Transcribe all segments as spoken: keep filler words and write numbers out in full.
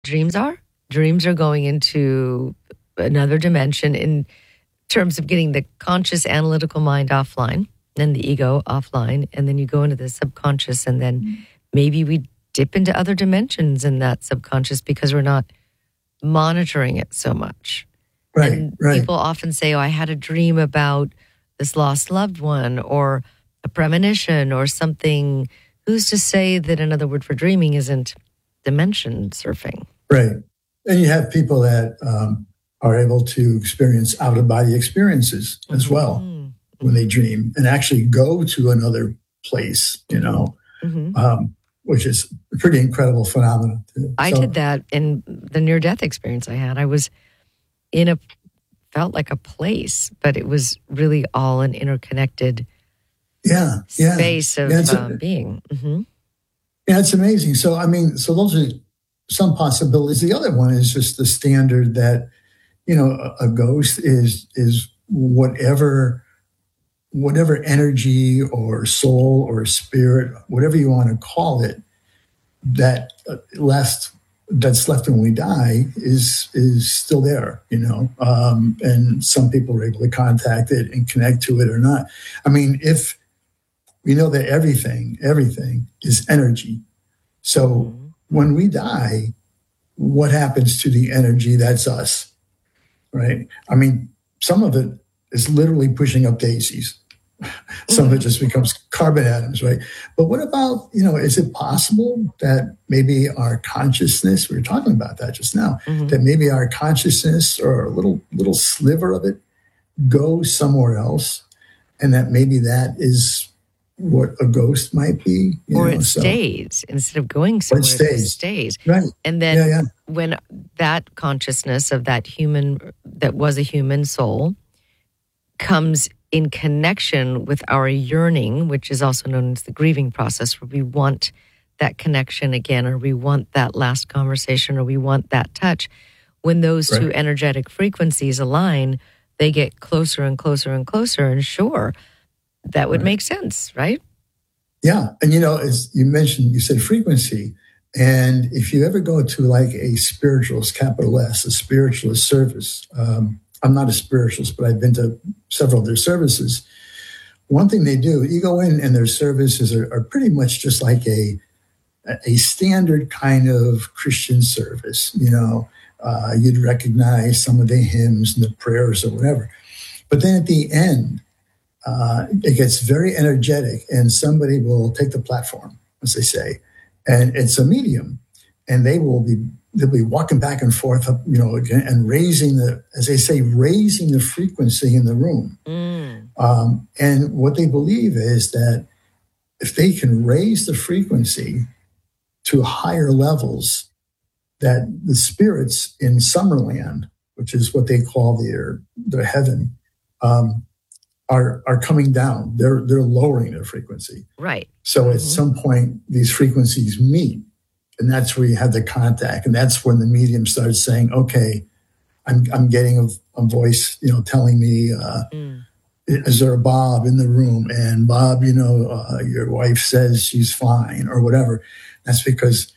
Dreams are. Dreams are going into another dimension in terms of getting the conscious analytical mind offline and the ego offline. And then you go into the subconscious, and then maybe we dip into other dimensions in that subconscious because we're not monitoring it so much. Right, and right. People often say, oh, I had a dream about this lost loved one or a premonition or something. Who's to say that another word for dreaming isn't dimension surfing? Right. And you have people that um, are able to experience out-of-body experiences as well mm-hmm. when they dream and actually go to another place, you know, mm-hmm. um, which is a pretty incredible phenomenon too. I so, did that in the near-death experience I had. I was in a, felt like a place, but it was really all an interconnected yeah, yeah. space of yeah, uh, a, being. Mm-hmm. Yeah, it's amazing. So, I mean, so those are some possibilities. The other one is just the standard that, you know, a, a ghost is is whatever whatever energy or soul or spirit, whatever you want to call it, that uh, left that's left when we die is is still there, you know. Um, and some people are able to contact it and connect to it or not. I mean, if we know that everything everything is energy, so. Mm-hmm. When we die, what happens to the energy that's us, right? I mean, some of it is literally pushing up daisies. Some of it just becomes carbon atoms, right? But what about, you know, is it possible that maybe our consciousness, we were talking about that just now, mm-hmm. that maybe our consciousness or a little little sliver of it goes somewhere else, and that maybe that is what a ghost might be, you or know, it so. stays instead of going somewhere. It stays. It stays, right? And then yeah, yeah. when that consciousness of that human that was a human soul comes in connection with our yearning, which is also known as the grieving process, where we want that connection again, or we want that last conversation, or we want that touch. When those right. two energetic frequencies align, they get closer and closer and closer, and sure. That would right. make sense, right? Yeah. And, you know, as you mentioned, you said frequency. And if you ever go to like a spiritualist, capital S, a spiritualist service, um, I'm not a spiritualist, but I've been to several of their services. One thing they do, you go in and their services are, are pretty much just like a, a standard kind of Christian service. You know, uh, you'd recognize some of the hymns and the prayers or whatever. But then at the end, Uh, it gets very energetic, and somebody will take the platform, as they say, and it's a medium, and they will be they'll be walking back and forth, up, you know, and raising the, as they say, raising the frequency in the room. Mm. Um, and what they believe is that if they can raise the frequency to higher levels, that the spirits in Summerland, which is what they call their their heaven. Um, Are, are coming down. They're they're lowering their frequency. Right. So at mm-hmm. some point, these frequencies meet, and that's where you have the contact, and that's when the medium starts saying, "Okay, I'm I'm getting a, a voice, you know, telling me, uh, mm. is there a Bob in the room? And Bob, you know, uh, your wife says she's fine, or whatever." That's because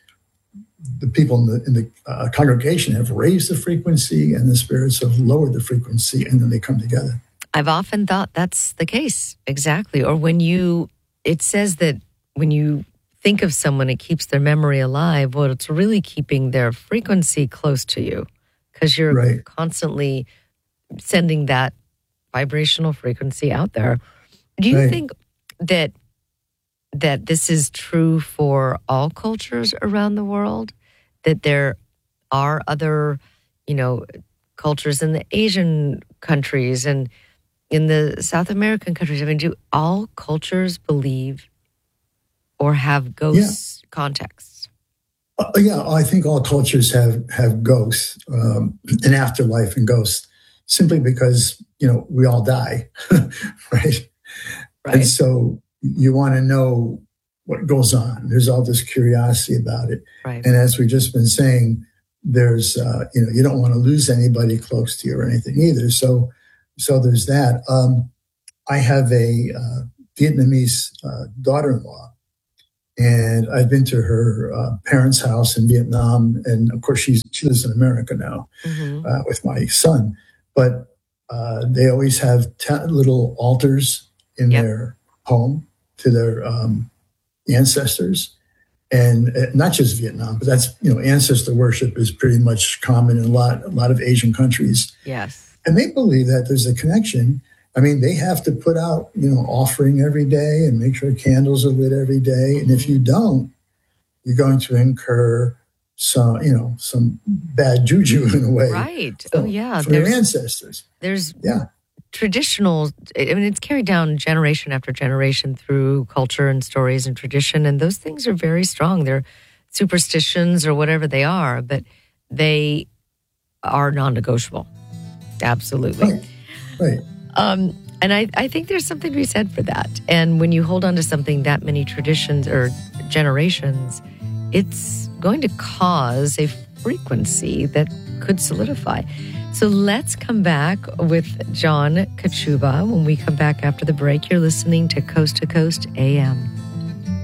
the people in the in the uh, congregation have raised the frequency, and the spirits have lowered the frequency, and then they come together. I've often thought that's the case, exactly. Or when you, it says that when you think of someone, it keeps their memory alive. Well, it's really keeping their frequency close to you because you're right. constantly sending that vibrational frequency out there. Do you right. think that that this is true for all cultures around the world? That there are other, you know, cultures in the Asian countries and in the South American countries? I mean, do all cultures believe or have ghost yeah. contexts? Uh, yeah, I think all cultures have have ghosts, um, an afterlife and ghosts, simply because, you know, we all die, right? Right. And so you want to know what goes on. There's all this curiosity about it. Right. And as we've just been saying, there's, uh, you know, you don't want to lose anybody close to you or anything either. So, so there's that. Um, I have a uh, Vietnamese uh, daughter-in-law, And I've been to her uh, parents' house in Vietnam, and of course she's she lives in America now mm-hmm. uh, with my son. But uh, they always have t- little altars in yep. their home to their um, ancestors, and uh, not just Vietnam, but that's you know ancestor worship is pretty much common in a lot a lot of Asian countries. Yes, and they believe that there's a connection. I mean, they have to put out, you know, offering every day and make sure candles are lit every day. And if you don't, you're going to incur some, you know, some bad juju in a way. Right. For, oh, yeah. For their ancestors. There's yeah. traditional, I mean, it's carried down generation after generation through culture and stories and tradition. And those things are very strong. They're superstitions or whatever they are, but they are non-negotiable. Absolutely. Right. Right. Um, and I, I think there's something to be said for that. And when you hold on to something that many traditions or generations, it's going to cause a frequency that could solidify. So let's come back with John Kachuba when we come back after the break. You're listening to Coast to Coast A M.